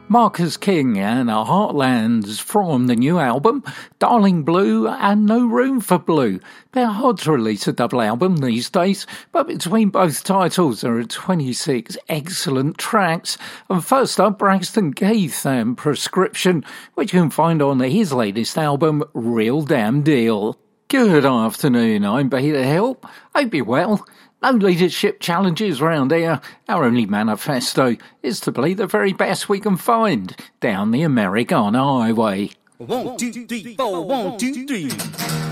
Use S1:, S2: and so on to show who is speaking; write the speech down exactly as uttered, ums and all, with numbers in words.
S1: Marcus King and Heartlands from the new album, Darling Blue and No Room for Blue. They're hard to release a double album these days, but between both titles there are twenty-six excellent tracks. And first up, Braxton Keith and Prescription, which you can find on his latest album, Real Damn Deal. Good afternoon, I'm Peter Hill. Hope you're well. No leadership challenges round here. Our only manifesto is to play the very best we can find down the Americana Highway.
S2: One, two, three, four, one, two, three.